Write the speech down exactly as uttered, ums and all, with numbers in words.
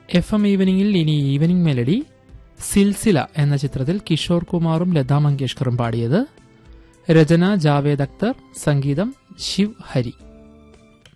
F M ഈവനിങ്ങിൽ ഇനി evening melody Silsila എന്ന ചിത്രത്തിൽ കിഷോർ കുമാറും ലതാ മങ്കേഷ്കറും പാടിയത്. രചന ജാവേദ് അക്തർ, സംഗീതം ശിവ് ഹരി.